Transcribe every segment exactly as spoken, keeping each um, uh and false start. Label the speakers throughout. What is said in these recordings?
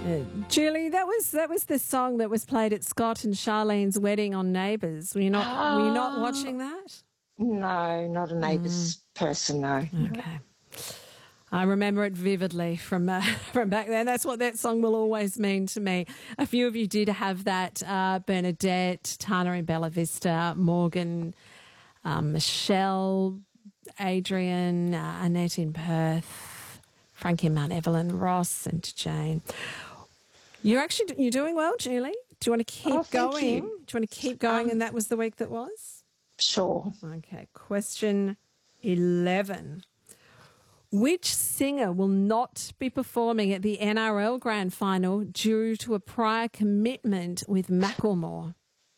Speaker 1: Uh, Julie, that was that was the song that was played at Scott and Charlene's wedding on Neighbours. Were you not
Speaker 2: Ah.
Speaker 1: were you not watching that?
Speaker 2: No, not a Neighbours person, no.
Speaker 1: Okay. I remember it vividly from uh, from back then. That's what that song will always mean to me. A few of you did have that. Uh, Bernadette, Tana in Bella Vista, Morgan, um, Michelle, Adrian, uh, Annette in Perth, Frankie in Mount Evelyn, Ross and Jane. You're actually you're doing well, Julie. Do you want to keep
Speaker 2: Oh, thank
Speaker 1: going?
Speaker 2: you.
Speaker 1: Do you want to keep going?
Speaker 2: Um,
Speaker 1: and that was the week that was?
Speaker 2: Sure.
Speaker 1: Okay. Question eleven. Which singer will not be performing at the N R L Grand Final due to a prior commitment with Macklemore?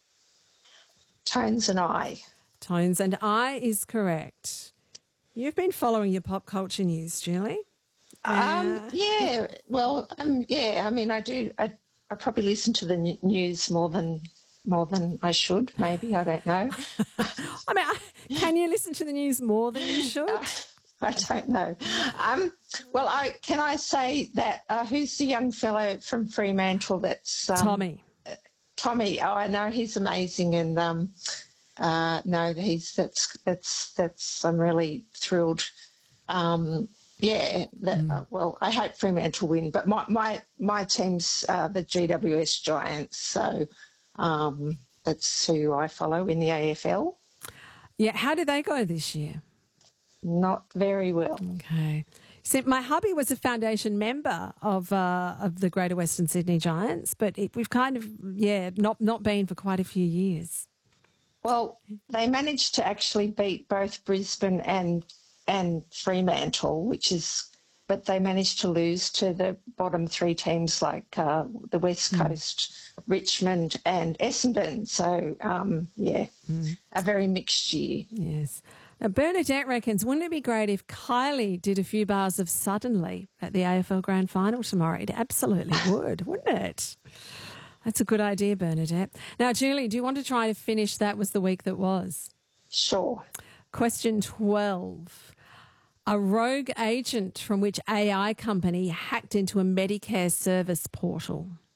Speaker 2: Tones and I.
Speaker 1: Tones and I is correct. You've been following your pop culture news, Julie.
Speaker 2: Um, yeah, well, um, yeah, I mean, I do, I, I probably listen to the n- news more than more than I should, maybe, I don't know.
Speaker 1: I mean, I- can you listen to the news more than you should?
Speaker 2: I don't know. Um, well, I can I say that uh, who's the young fellow from Fremantle that's... Um,
Speaker 1: Tommy.
Speaker 2: Tommy, oh, I know, he's amazing, and um, uh, no, he's that's that's that's I'm really thrilled. Um, yeah, that,
Speaker 1: Mm.
Speaker 2: uh, well, I hope Fremantle win, but my my my team's uh, the G W S Giants, so um, that's who I follow in the A F L.
Speaker 1: Yeah, how did they go this year?
Speaker 2: Not very well.
Speaker 1: Okay. See, my hubby was a foundation member of uh, of the Greater Western Sydney Giants, but it, we've kind of, yeah, not, not been for quite a few years.
Speaker 2: Well, they managed to actually beat both Brisbane and and Fremantle, which is, but they managed to lose to the bottom three teams like uh, the West Coast, mm. Richmond and Essendon. So, um, yeah, mm. a very mixed year.
Speaker 1: Yes. Now, Bernadette reckons, wouldn't it be great if Kylie did a few bars of Suddenly at the A F L Grand Final tomorrow? It absolutely would, wouldn't it? That's a good idea, Bernadette. Now, Julie, do you want to try to finish That Was the Week That Was?
Speaker 2: Sure.
Speaker 1: Question twelve. A rogue agent from which A I company hacked into a Medicare service portal?